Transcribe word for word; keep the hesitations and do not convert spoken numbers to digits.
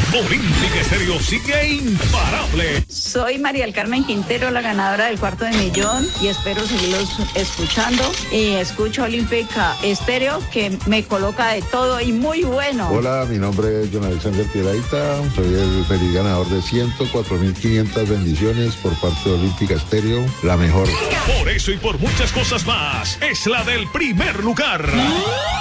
Olímpica Estéreo sigue imparable. Soy María del Carmen Quintero, la ganadora del cuarto de millón, y espero seguirlos escuchando. Y escucho Olímpica Estéreo, que me coloca de todo y muy bueno. Hola, mi nombre es John Alexander Piedrahita, soy el feliz ganador de ciento cuatro mil quinientas bendiciones por parte de Olímpica Estéreo, la mejor. Por eso y por muchas cosas más, es la del primer lugar.